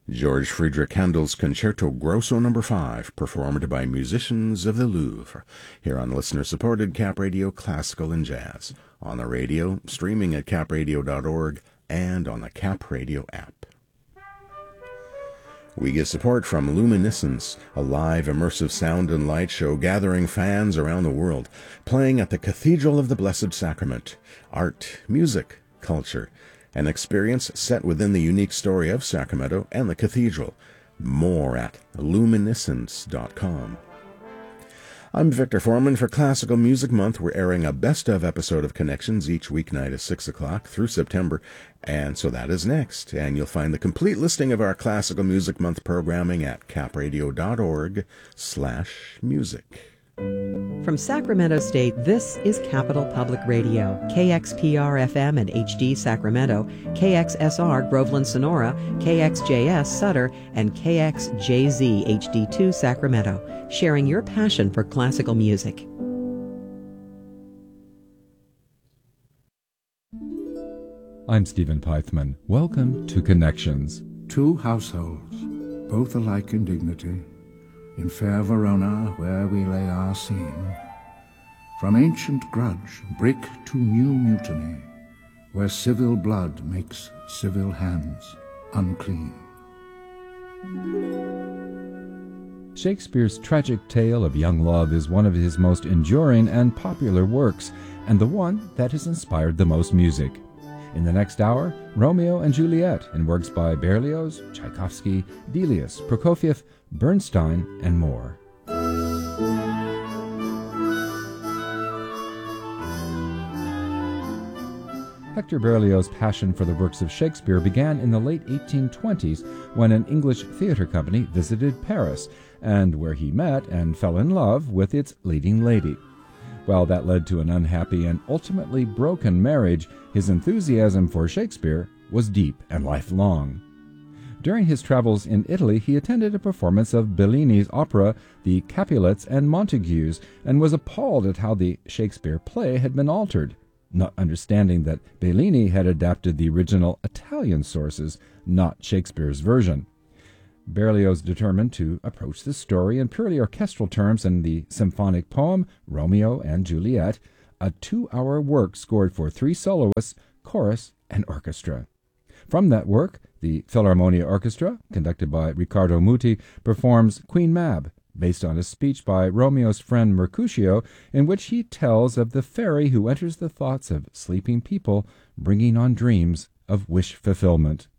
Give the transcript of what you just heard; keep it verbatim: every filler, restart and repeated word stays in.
George Friedrich Handel's Concerto Grosso number five, performed by musicians of the Louvre, here on listener-supported Cap Radio Classical and Jazz, on the radio, streaming at cap radio dot org, and on the Cap Radio app. We get support from Luminiscence, a live immersive sound and light show gathering fans around the world, playing at the Cathedral of the Blessed Sacrament. Art, music, culture, an experience set within the unique story of Sacramento and the cathedral. More at luminiscence dot com. I'm Victor Foreman. For Classical Music Month, we're airing a best-of episode of Connections each weeknight at six o'clock through September, and so that is next. And you'll find the complete listing of our Classical Music Month programming at cap radio dot org slash music. From Sacramento State, this is Capital Public Radio, K X P R F M and H D Sacramento, K X S R Groveland Sonora, K X J S Sutter, and K X J Z H D two Sacramento, sharing your passion for classical music. I'm Stephen Pythman. Welcome to Connections. Two households, both alike in dignity, in fair Verona, where we lay our scene, from ancient grudge, brick to new mutiny, where civil blood makes civil hands unclean. Shakespeare's tragic tale of young love is one of his most enduring and popular works, and the one that has inspired the most music. In the next hour, Romeo and Juliet in works by Berlioz, Tchaikovsky, Delius, Prokofiev, Bernstein, and more. Hector Berlioz's passion for the works of Shakespeare began in the late eighteen twenties when an English theater company visited Paris, and where he met and fell in love with its leading lady. While that led to an unhappy and ultimately broken marriage, his enthusiasm for Shakespeare was deep and lifelong. During his travels in Italy, he attended a performance of Bellini's opera, The Capulets and Montagues, and was appalled at how the Shakespeare play had been altered, not understanding that Bellini had adapted the original Italian sources, not Shakespeare's version. Berlioz determined to approach the story in purely orchestral terms in the symphonic poem Romeo and Juliet, a two-hour work scored for three soloists, chorus, and orchestra. From that work, the Philharmonia Orchestra, conducted by Riccardo Muti, performs Queen Mab, based on a speech by Romeo's friend Mercutio, in which he tells of the fairy who enters the thoughts of sleeping people, bringing on dreams of wish fulfillment.